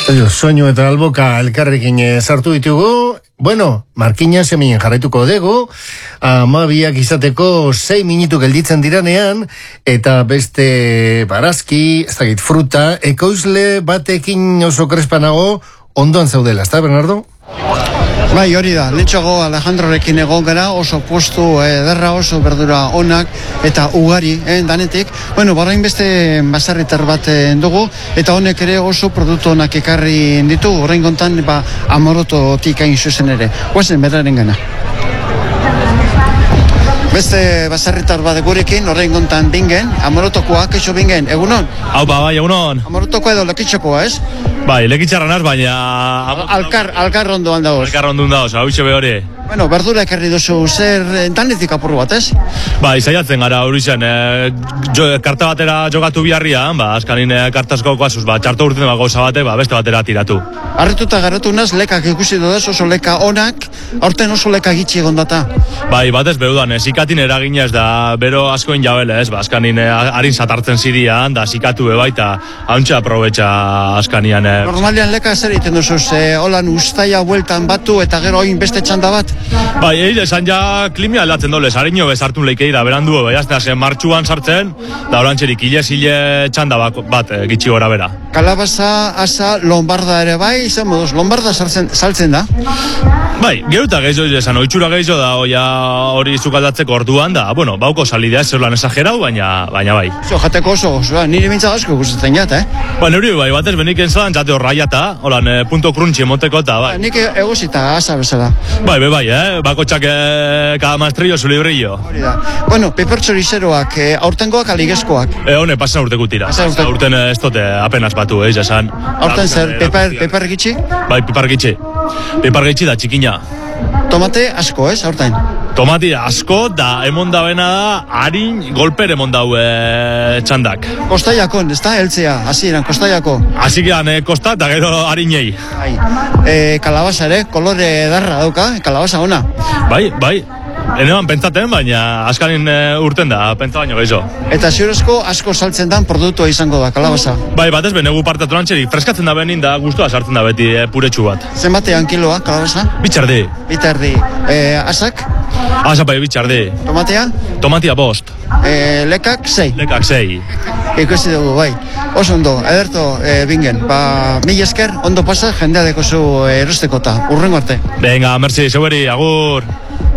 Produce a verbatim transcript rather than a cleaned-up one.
Soinu eta alboka elkarrekin sartu ditugu. Bueno, markina seminen jarraituko dugu, amabiak izateko sei minutu gelditzen diranean, eta beste barazki, ez dakit fruta, ekoizle batekin oso krespanago ondoan zaudela, ezta, Bernardo? Bai, hori da, lehentxago Alejandrorekin egon gara, oso postu ederra, oso berdura onak eta ugari, eh, danetik. Bueno, barain beste baserritar bat dugu, eta honek ere oso produktu onak ekarri ditu, horrein kontan, ba, Amorototik hain zuzen ere. Guazen, beraren gana. Beste baserritar bat gurekin, horrein kontan bingen, Amorotokoa, keixo bingen, egunon? Hau ba, bai, egunon. Amorotoko edo lekitxokoa, ez? Bai, lekitxarran az, baina... Alkar, alkar ondoan dagoz. Alkar ondoan dagoz, hau ise behori. Bueno, berdura ekarri duzu, zer danetik apur bat, ez? Bai, saiatzen gara hori zen, e, jo, karta batera jogatu biharrian, ba, askanin e, kartazko koazuz, ba, txarto urten ba, gauza bate, ba, beste batera tiratu. Arretuta garatu naz, lekak ikusi dudaz, oso leka onak, aurten oso leka gitxi egon data. Bai, batez beudan, ez ikatin eraginez, da, bero askoin jabele, ez, ba, askanin e, harin satartzen zirian, da, zikatu bebaita, hauntxe aprobetxa askanian. E. Normalian leka zer egiten duzu, ze, holan ustaia bueltan batu, eta gero oin beste txanda bat? Bai, egin esan ja klimia aldatzen dolez, harino bezartun leikeira, berandu, bai, azte, zen martxuan sartzen, da orantxerik hile-zile txanda bat, bat e, gitxi gora bera. Kalabaza, asa, lombarda ere bai, izan moduz, lombarda sartzen, saltzen da? Bai, geuta gehiago esan, oitxura gehiago da, oia hori zukaldatzeko orduan, da, bueno, bauko salidea, zer lan esagerau, baina, baina bai. Zo, jateko oso, oso, nire bintzak asko gustatzen jat, eh? Ba, nire bai, batez benik enzalan jate horraiata, holan, e, punto crunchy emoteko, eta bai. Ba, nik eguzita asa bezala. Bai, bai, bai, eh, bako txak, e, cada maestrillo su librillo. Hori da. Bueno, pepertxorizeroak, e, aurtengoak aligezkoak. E, hone, pasan urte gutira. Pasan urte. Urten ez dote apenas batu, eh, jasan. Aurten zer, peper, peper gitxi? Bai, pipar gitxi. Pipar gitxi da, txikina. Tomate asko, ez, aurten? Tomati asko, da, emon da bena da, harin golper emon dau e, txandak. Kostaiakon, ez da, eltzea, hasieran kostaiako. Hasikean e, kosta, eta gero harinei. Bai, e, kalabaza ere, kolore edarra dauka, kalabaza ona. Bai, bai. Eneban pentsaten, baina askarin e, urten da, pentsa baino gehiago. Eta ziurezko asko saltzen dan produktua izango da, kalabaza. Bai, batez benegu partatu lantxerik, freskatzen da benin da, guztua sartzen da beti e, puretxu bat. Zenbatean kiloa, kalabaza? Bitxardi. Bitardi. E, asak? Asak bai, bitxardi. Tomatea? Tomatia bost. E, lekak, sei. Lekak, sei. Ikusi dugu, bai. Oso ondo, ederto e, bingen. Ba, mil esker, ondo pasa, jendea dekozu erostekota. Urrengo arte. Venga, merci, zeuberi, agur.